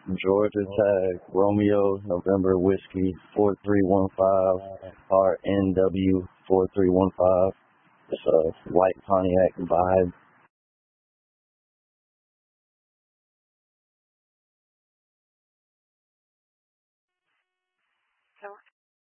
Georgia tag Romeo November Whiskey 4315 RNW 4315. It's a white Pontiac Vibe.